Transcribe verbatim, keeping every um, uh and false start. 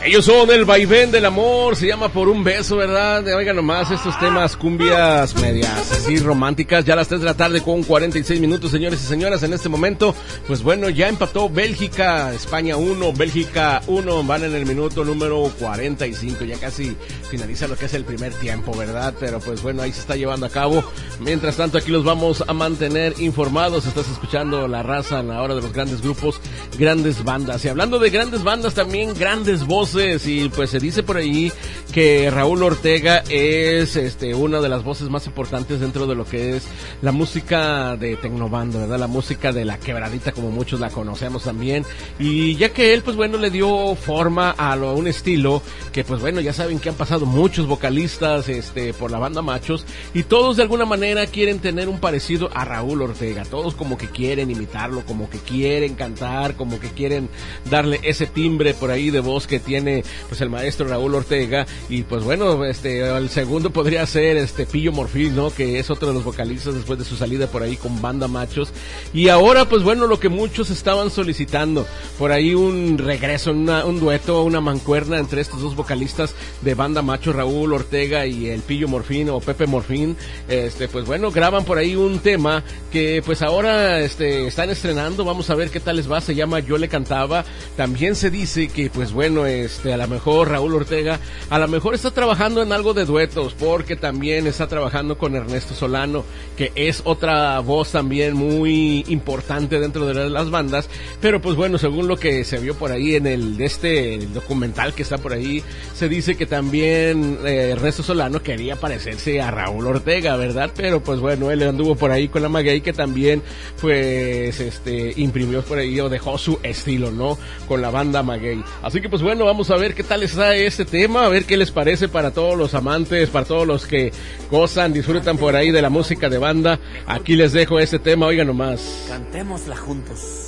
Ellos son el vaivén del amor, se llama Por un beso, ¿verdad? Oigan nomás estos temas, cumbias medias así románticas, ya a las tres de la tarde con cuarenta y seis minutos, señores y señoras, en este momento, pues bueno, ya empató Bélgica, España uno, Bélgica uno, van en el minuto número cuarenta y cinco, ya casi finaliza lo que es el primer tiempo, ¿verdad? Pero pues bueno, ahí se está llevando a cabo. Mientras tanto, aquí los vamos a mantener informados, estás escuchando La Raza en la hora de los grandes grupos, grandes bandas, y hablando de grandes bandas, también grandes voces. Y pues se dice por ahí que Raúl Ortega es este una de las voces más importantes dentro de lo que es la música de tecnobanda, ¿verdad? La música de la quebradita, como muchos la conocemos también. Y ya que él, pues bueno, le dio forma a, lo, a un estilo que, pues bueno, ya saben que han pasado muchos vocalistas este por la banda Machos, y todos de alguna manera quieren tener un parecido a Raúl Ortega. Todos como que quieren imitarlo, como que quieren cantar, como que quieren darle ese timbre por ahí de voz que tiene pues el maestro Raúl Ortega. Y pues bueno, este el segundo podría ser este Pillo Morfín, ¿no? Que es otro de los vocalistas después de su salida por ahí con banda Machos. Y ahora pues bueno, lo que muchos estaban solicitando, por ahí un regreso, una, un dueto, una mancuerna entre estos dos vocalistas de banda Machos, Raúl Ortega y el Pillo Morfín o Pepe Morfín. Este pues bueno, graban por ahí un tema que pues ahora este están estrenando, vamos a ver qué tal les va, se llama Yo le cantaba. También se dice que pues bueno, este a lo mejor Raúl Ortega a lo mejor está trabajando en algo de duetos, porque también está trabajando con Ernesto Solano, que es otra voz también muy importante dentro de las bandas. Pero pues bueno, según lo que se vio por ahí en el de este el documental que está por ahí, se dice que también eh, Ernesto Solano quería parecerse a Raúl Ortega, ¿verdad? Pero pues bueno, él anduvo por ahí con la Maguey, que también pues este imprimió por ahí o dejó su estilo, ¿no? Con la banda Maguey. Así que pues bueno, vamos a ver qué tal está este tema, a ver qué les parece para todos los amantes, para todos los que gozan, disfrutan por ahí de la música de banda. Aquí les dejo este tema, oigan nomás. Cantémosla juntos.